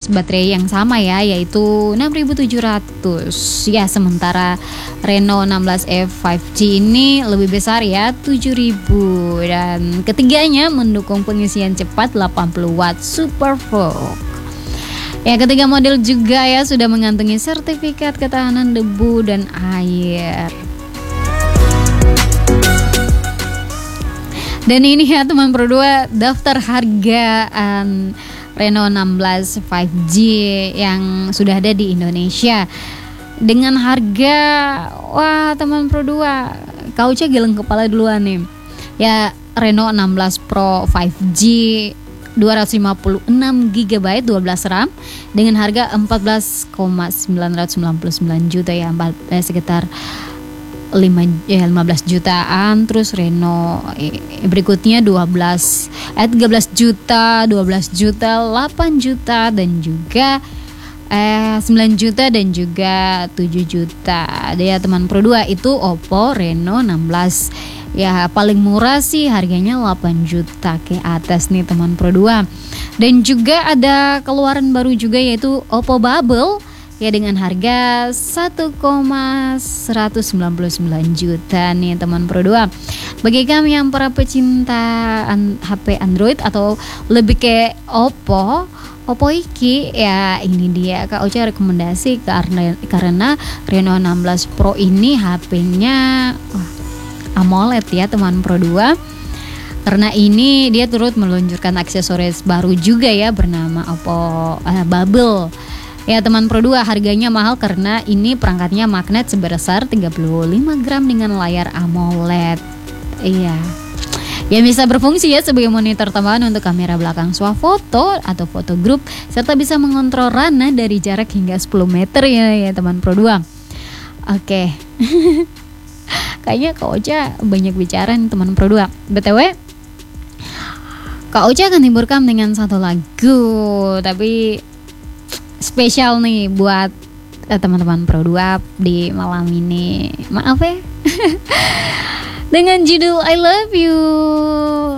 baterai yang sama ya, yaitu 6.700 ya. Sementara Reno 16e 5G ini lebih besar ya, 7.000. Dan ketiganya mendukung pengisian cepat 80 watt Supervolt. Ya, ketiga model juga ya sudah mengantongi sertifikat ketahanan debu dan air. Dan ini ya teman Pro 2, daftar harga Reno 16 5G yang sudah ada di Indonesia. Dengan harga, wah teman Pro 2, Kauca geleng kepala duluan nih. Ya, Reno 16 Pro 5G 256 GB 12 RAM dengan harga 14,999 juta ya, sekitar 15 jutaan. Terus Reno berikutnya 13 juta, 12 juta, 8 juta dan juga 9 juta dan juga 7 juta. Ya teman Pro 2, itu Oppo Reno 16. Ya paling murah sih harganya 8 juta ke atas nih teman Pro 2. Dan juga ada keluaran baru juga yaitu Oppo Bubble ya dengan harga 1,199 juta nih teman Pro 2. Bagi kami yang para pecinta HP Android atau lebih ke Oppo iki ya, ini dia Kak Ocha rekomendasi karena Reno 16 Pro ini HP-nya AMOLED ya teman Pro 2. Karena ini dia turut meluncurkan aksesoris baru juga ya bernama Oppo Bubble. Ya teman Pro 2, harganya mahal karena ini perangkatnya magnet sebesar 35 gram dengan layar AMOLED. Iya. Yang bisa berfungsi ya sebagai monitor tambahan untuk kamera belakang swafoto atau foto grup, serta bisa mengontrol Rana dari jarak hingga 10 meter ya teman Pro 2. Oke. Kayaknya Kak Ocha banyak bicara nih teman Pro 2. BTW, Kak Ocha akan hiburkan dengan satu lagu, tapi spesial nih buat teman-teman Pro 2 di malam ini. Maaf ya. Dengan judul I Love You.